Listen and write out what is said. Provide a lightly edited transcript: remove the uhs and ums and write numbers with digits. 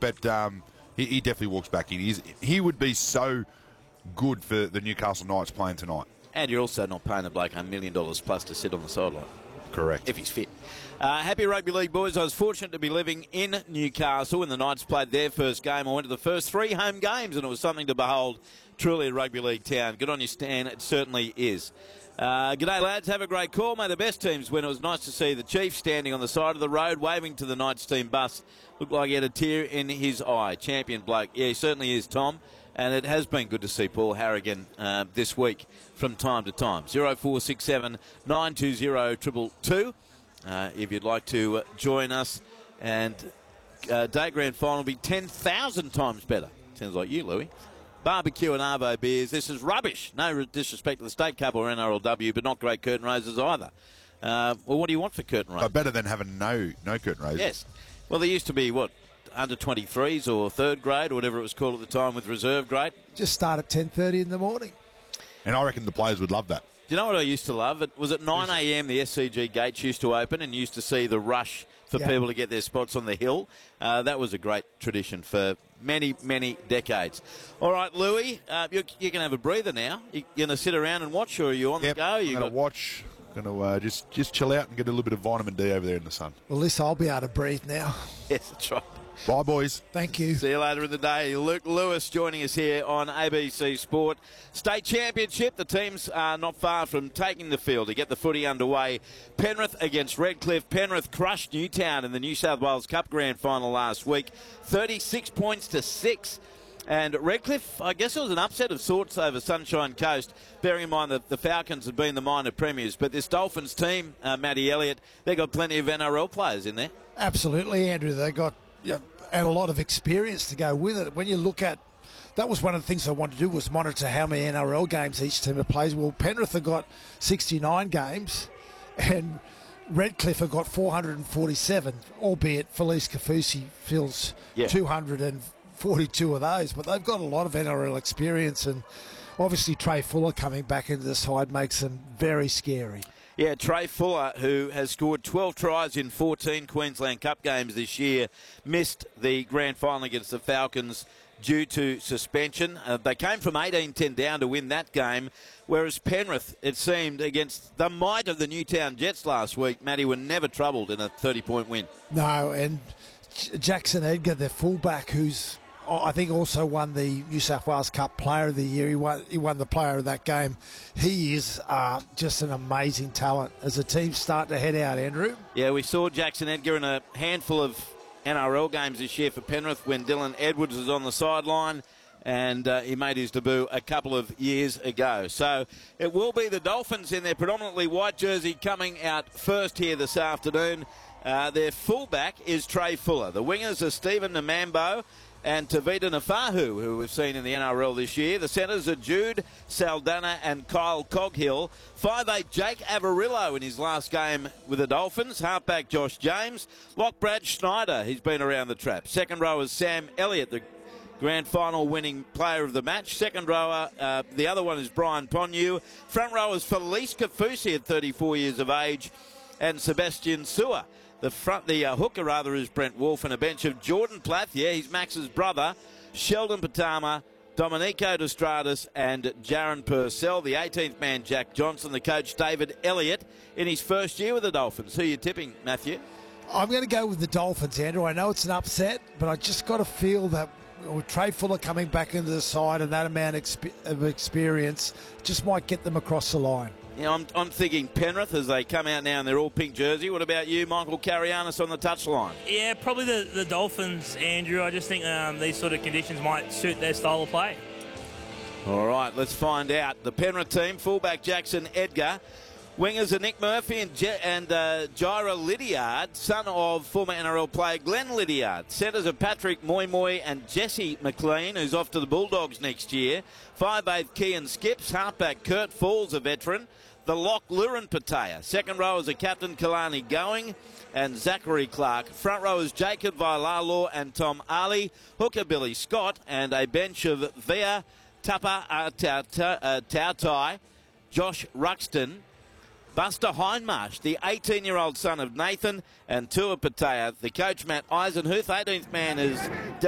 but he definitely walks back in. He would be so good for the Newcastle Knights playing tonight. And you're also not paying the bloke $1 million plus to sit on the sideline. Correct. If he's fit. Happy Rugby League boys. I was fortunate to be living in Newcastle when the Knights played their first game. I went to the first 3 home games, and it was something to behold. Truly a rugby league town. Good on you, Stan. It certainly is. G'day, lads. Have a great call. May the best teams win. It was nice to see the Chief standing on the side of the road, waving to the Knights team bus. Looked like he had a tear in his eye. Champion bloke. Yeah, he certainly is, Tom. And it has been good to see Paul Harrigan this week from time to time. 0467 920 222 if you'd like to join us. And day grand final will be 10,000 times better. Sounds like you, Louis. Barbecue and Arvo beers. This is rubbish. No disrespect to the State Cup or NRLW, but not great curtain raisers either. Well, what do you want for curtain raisers? Better than having no curtain raisers. Yes. Well, there used to be, under 23s or third grade or whatever it was called at the time with reserve grade. Just start at 10:30 in the morning. And I reckon the players would love that. Do you know what I used to love? It was at 9 a.m. the SCG gates used to open, and you used to see the rush for people to get their spots on the hill. That was a great tradition for many, many decades. All right, Louis, you can have a breather now. You're going to sit around and watch, or are you on the go? I'm going to watch. Going to just chill out and get a little bit of vitamin D over there in the sun. Well, listen, I'll be able to breathe now. Yes, that's right. Bye, boys. Thank you. See you later in the day. Luke Lewis joining us here on ABC Sport. State Championship. The teams are not far from taking the field to get the footy underway. Penrith against Redcliffe. Penrith crushed Newtown in the New South Wales Cup Grand Final last week. 36 points to 6. And Redcliffe, I guess it was an upset of sorts over Sunshine Coast, bearing in mind that the Falcons had been the minor premiers. But this Dolphins team, Matty Elliott, they've got plenty of NRL players in there. Absolutely, Andrew. They got and a lot of experience to go with it. When you look at, that was one of the things I wanted to do, was monitor how many NRL games each team plays. Well, Penrith have got 69 games, and Redcliffe have got 447, albeit Felice Kafusi fills 242 of those. But they've got a lot of NRL experience, and obviously Trey Fuller coming back into the side makes them very scary. Yeah, Trey Fuller, who has scored 12 tries in 14 Queensland Cup games this year, missed the grand final against the Falcons due to suspension. They came from 18-10 down to win that game, whereas Penrith, it seemed, against the might of the Newtown Jets last week, Matty, were never troubled in a 30-point win. No, and Jackson Edgar, their fullback, who's I think also won the New South Wales Cup Player of the Year. He won the player of that game. He is just an amazing talent as the team start to head out, Andrew. Yeah, we saw Jackson Edgar in a handful of NRL games this year for Penrith when Dylan Edwards was on the sideline, and he made his debut a couple of years ago. So it will be the Dolphins in their predominantly white jersey coming out first here this afternoon. Their fullback is Trey Fuller. The wingers are Stephen Namambo and Tavita Nafahu, who we've seen in the NRL this year. The centres are Jude Saldana and Kyle Coghill. 5'8" Jake Avarillo in his last game with the Dolphins. Halfback Josh James. Lock Brad Schneider, he's been around the trap. Second row is Sam Elliott, the grand final winning player of the match. Second rower, the other one is Brian Ponyu. Front row is Felice Kafusi at 34 years of age, and Sebastian Sewer. The hooker is Brent Wolf, and a bench of Jordan Plath, he's Max's brother, Sheldon Patama, Domenico D'Estratis and Jaron Purcell. The 18th man, Jack Johnson. The coach, David Elliott, in his first year with the Dolphins. Who are you tipping, Matthew? I'm going to go with the Dolphins, Andrew. I know it's an upset, but I just got to feel that with Trey Fuller coming back into the side and that amount of experience, just might get them across the line. Yeah, I'm thinking Penrith as they come out now in their all-pink jersey. What about you, Michael Carianis, on the touchline? Yeah, probably the Dolphins, Andrew. I just think these sort of conditions might suit their style of play. All right, let's find out. The Penrith team, fullback Jackson Edgar. Wingers are Nick Murphy and Jaira Lydiard, son of former NRL player Glenn Lydiard. Centres are Patrick Moy and Jesse McLean, who's off to the Bulldogs next year. 5'8" Kean Skips. Halfback Kurt Falls, a veteran. The lock, Lurin Patea. Second rowers are Captain Kalani Going and Zachary Clark. Front rowers Jacob Vailalo and Tom Ali. Hooker Billy Scott, and a bench of Via Tapa Tautai, Josh Ruxton, Buster Hindmarsh, the 18-year-old son of Nathan, and Tua Patea. The coach, Matt Eisenhuth. 18th man is